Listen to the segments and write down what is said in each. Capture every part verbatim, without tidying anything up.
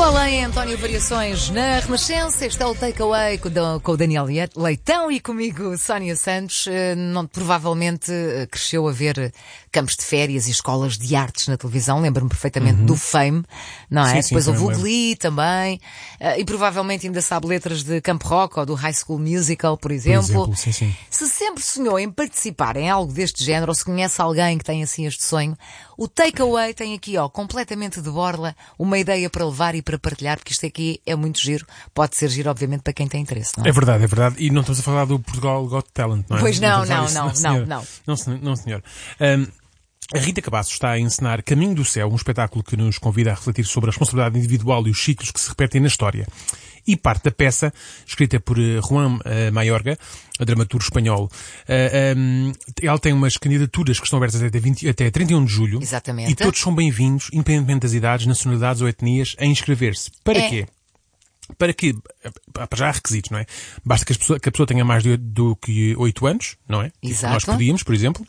Além, António Variações na Renascença. Este é o Takeaway com o Daniel Leitão e comigo Sónia Santos. Não, provavelmente cresceu a ver campos de férias e escolas de artes na televisão. Lembro-me perfeitamente uhum. do Fame, não é? Sim, Depois sim, houve o Glee também. E provavelmente ainda sabe letras de Camp Rock ou do High School Musical, por exemplo. Por exemplo, sim, sim. Se sempre sonhou em participar em algo deste género, ou se conhece alguém que tem assim este sonho, o Takeaway tem aqui, ó, completamente de borla, uma ideia para levar e para partilhar, porque isto aqui é muito giro. Pode ser giro, obviamente, para quem tem interesse, não é? É verdade, é verdade. E não estamos a falar do Portugal Got Talent, não é? Pois não, não, não, não, não, senhor. não, não. Não, não, senhor. Um, a Rita Cabasso está a encenar Caminho do Céu, um espetáculo que nos convida a refletir sobre a responsabilidade individual e os ciclos que se repetem na história. E parte da peça, escrita por Juan uh, Mayorga, a dramaturgo espanhol, uh, um, ela tem umas candidaturas que estão abertas até, vinte, até trinta e um de julho. Exatamente. E todos são bem-vindos, independentemente das idades, nacionalidades ou etnias, a inscrever-se. Para é. quê? Para que, para já há requisitos, não é? Basta que a pessoa, que a pessoa tenha mais do, do que oito anos, não é? Exato. Nós podíamos, por exemplo.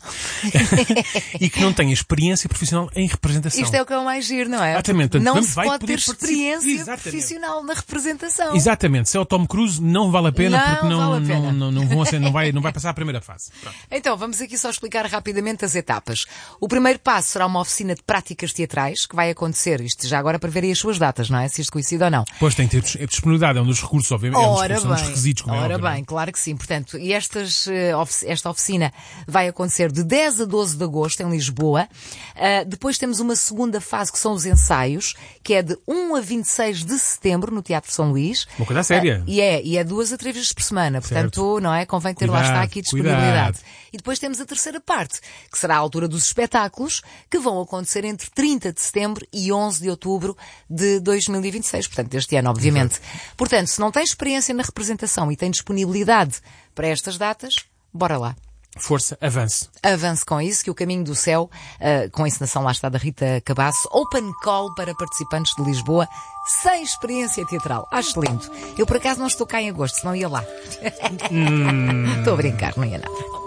E que não tenha experiência profissional em representação. Isto é o que é o mais giro, não é? Exatamente. Portanto, não vamos, se vai pode ter participar. experiência Exatamente. profissional na representação. Exatamente. Se é o Tom Cruise, não vale a pena, não porque não, vale a pena. não, não, não, vão ser, não, vai, não vai passar a primeira fase. Pronto. Então, vamos aqui só explicar rapidamente as etapas. O primeiro passo será uma oficina de práticas teatrais, que vai acontecer, isto já agora para verem as suas datas, não é? Se isto coincide ou não. Pois tem que ter disponibilidade, é um dos recursos, obviamente. Ora é um dos, bem, são dos requisitos, como ora é óbvio, bem, claro que sim. Portanto, e estas, esta oficina vai acontecer de dez a doze de agosto em Lisboa. Uh, depois temos uma segunda fase que são os ensaios, que é de um a vinte e seis de setembro no Teatro São Luís. Uma coisa séria. Uh, e é, e é duas a três vezes por semana. Portanto, certo. não é? Convém ter cuidado, lá está aqui disponibilidade. Cuidado. E depois temos a terceira parte, que será a altura dos espetáculos, que vão acontecer entre trinta de setembro e onze de outubro de dois mil e vinte e seis. Portanto, deste ano, obviamente. Exato. Portanto, se não tem experiência na representação e tem disponibilidade para estas datas, bora lá. Força, avance. Avance com isso, que o Caminho do Céu, uh, com a encenação lá está da Rita Cabasso, open call para participantes de Lisboa, sem experiência teatral. Acho lindo. Eu, por acaso, não estou cá em agosto, senão ia lá. Estou hum... a brincar, não ia nada.